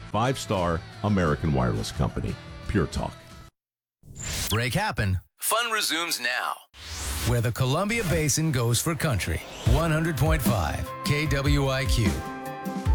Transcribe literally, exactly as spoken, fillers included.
Five-star American Wireless Company. Pure Talk. Break happened. Fun resumes now. Where the Columbia Basin goes for country. one hundred point five K W I Q.